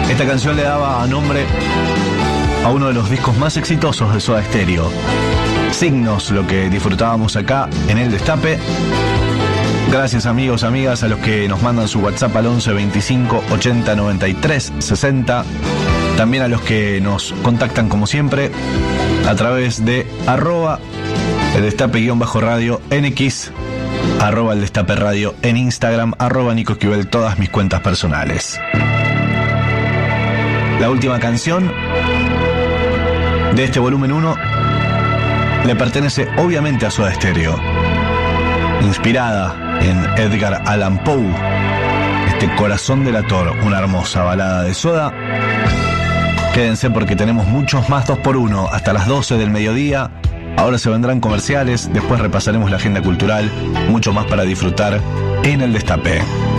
Esta canción le daba nombre a uno de los discos más exitosos de Soda Stereo. Signos, lo que disfrutábamos acá en El Destape. Gracias amigos, amigas, a los que nos mandan su WhatsApp al 11 25 80 93 60. También a los que nos contactan como siempre a través de @El Destape_radio en X, @El Destape Radio en Instagram, @Nico Esquivel, todas mis cuentas personales. La última canción de este volumen 1 le pertenece obviamente a Soda Stereo, inspirada en Edgar Allan Poe, este Corazón delator, una hermosa balada de Soda. Quédense porque tenemos muchos más 2x1 hasta las 12 del mediodía. Ahora se vendrán comerciales, después repasaremos la agenda cultural, mucho más para disfrutar en El Destape.